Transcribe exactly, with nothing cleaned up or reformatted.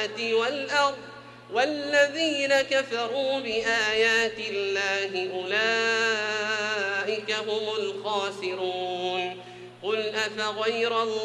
والأرض والذين كفروا بآيات الله أولئك هم الخاسرون. قل أفغير الله